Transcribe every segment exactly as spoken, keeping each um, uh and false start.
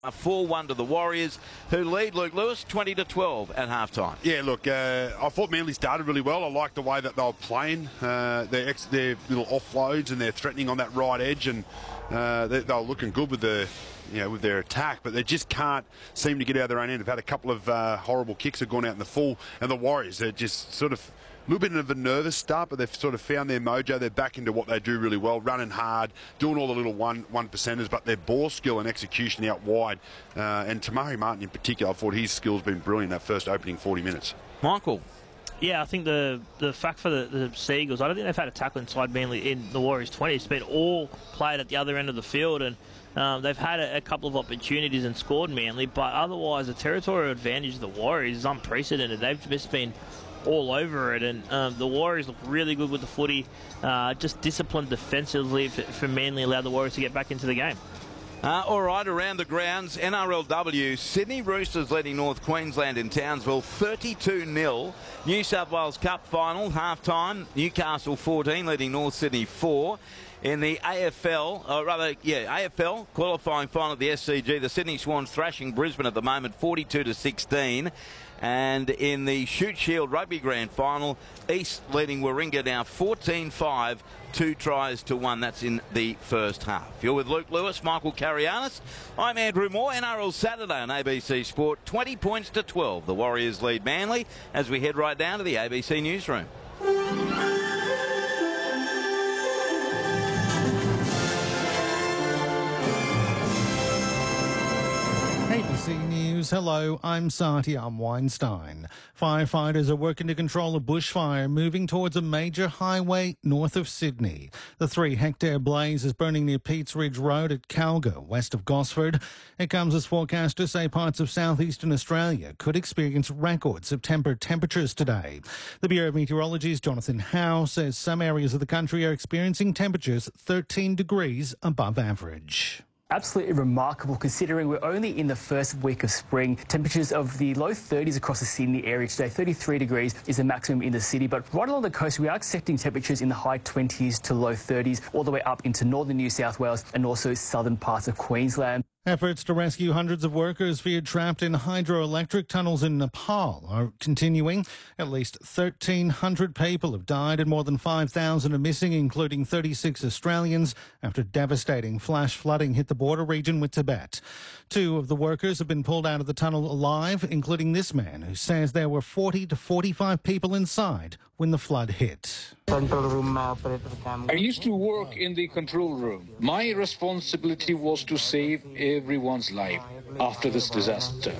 four one to the Warriors, who lead, Luke Lewis, twenty to twelve at halftime. Yeah, look, uh, I thought Manly started really well. I liked the way that they were playing, uh, their, ex- their little offloads, and they're threatening on that right edge, and uh, they, they were looking good with the, you know, with their attack, but they just can't seem to get out of their own end. They've had a couple of uh, horrible kicks that have gone out in the full, and the Warriors, they're just sort of a little bit of a nervous start, but they've sort of found their mojo. They're back into what they do really well, running hard, doing all the little one one percenters, but their ball skill and execution out wide. Uh, and Tamari Martin in particular, I thought his skill's been brilliant that first opening forty minutes. Michael. Yeah, I think the the fact for the, the Seagulls, I don't think they've had a tackle inside Manly in the Warriors twenty. It's been all played at the other end of the field, and um, they've had a, a couple of opportunities and scored Manly, but otherwise the territorial advantage of the Warriors is unprecedented. They've just been all over it, and um, the Warriors look really good with the footy, uh, just disciplined defensively for, for Manly, allowed the Warriors to get back into the game. Uh, all right, around the grounds, N R L W, Sydney Roosters leading North Queensland in Townsville thirty-two nil. New South Wales Cup final, half-time, Newcastle fourteen leading North Sydney four. In the A F L, or rather, yeah, A F L qualifying final at the S C G, the Sydney Swans thrashing Brisbane at the moment, forty-two to sixteen. And in the Shute Shield Rugby Grand Final, East leading Warringah now fourteen five, two tries to one. That's in the first half. You're with Luke Lewis, Michael Carianis. I'm Andrew Moore. N R L Saturday on A B C Sport, twenty points to twelve. The Warriors lead Manly as we head right down to the A B C newsroom. A B C News, hello, I'm Satyam Weinstein. Firefighters are working to control a bushfire moving towards a major highway north of Sydney. The three-hectare blaze is burning near Peats Ridge Road at Calga, west of Gosford. It comes as forecasters say parts of southeastern Australia could experience record September temperatures today. The Bureau of Meteorology's Jonathan Howe says some areas of the country are experiencing temperatures thirteen degrees above average. Absolutely remarkable considering we're only in the first week of spring. Temperatures of the low thirties across the Sydney area today. thirty-three degrees is the maximum in the city, but right along the coast we are expecting temperatures in the high twenties to low thirties, all the way up into northern New South Wales and also southern parts of Queensland. Efforts to rescue hundreds of workers feared trapped in hydroelectric tunnels in Nepal are continuing. At least thirteen hundred people have died and more than five thousand are missing, including thirty-six Australians, after devastating flash flooding hit the border region with Tibet. Two of the workers have been pulled out of the tunnel alive, including this man who says there were forty to forty-five people inside when the flood hit. I used to work in the control room. My responsibility was to save everyone's life after this disaster.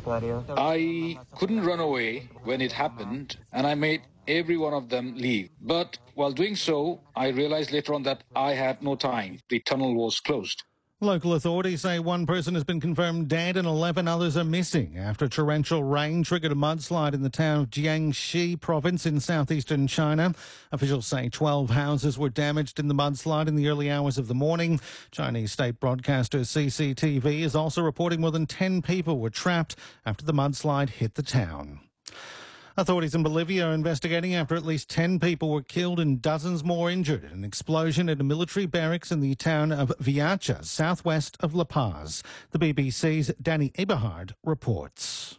I couldn't run away when it happened, and I made every one of them leave. But while doing so, I realized later on that I had no time. The tunnel was closed. Local authorities say one person has been confirmed dead and eleven others are missing after torrential rain triggered a mudslide in the town of Jiangxi province in southeastern China. Officials say twelve houses were damaged in the mudslide in the early hours of the morning. Chinese state broadcaster C C T V is also reporting more than ten people were trapped after the mudslide hit the town. Authorities in Bolivia are investigating after at least ten people were killed and dozens more injured in an explosion at a military barracks in the town of Viacha, southwest of La Paz. The B B C's Danny Eberhard reports.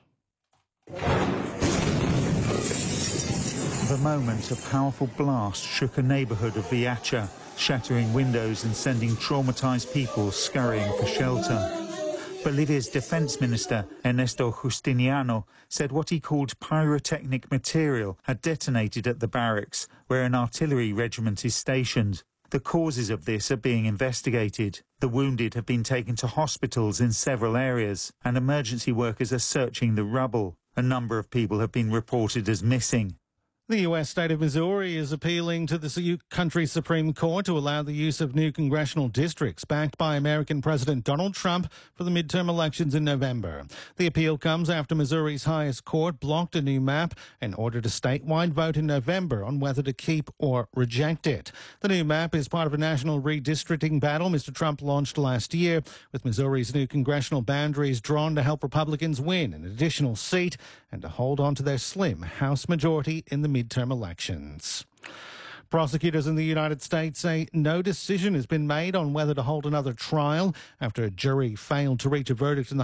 The moment a powerful blast shook a neighbourhood of Viacha, shattering windows and sending traumatised people scurrying for shelter. Bolivia's defence minister, Ernesto Justiniano, said what he called pyrotechnic material had detonated at the barracks, where an artillery regiment is stationed. The causes of this are being investigated. The wounded have been taken to hospitals in several areas, and emergency workers are searching the rubble. A number of people have been reported as missing. The U S state of Missouri is appealing to the country's Supreme Court to allow the use of new congressional districts backed by American President Donald Trump for the midterm elections in November. The appeal comes after Missouri's highest court blocked a new map and ordered a statewide vote in November on whether to keep or reject it. The new map is part of a national redistricting battle Mister Trump launched last year, with Missouri's new congressional boundaries drawn to help Republicans win an additional seat and to hold on to their slim House majority in the midterm elections. Prosecutors in the United States say no decision has been made on whether to hold another trial after a jury failed to reach a verdict in the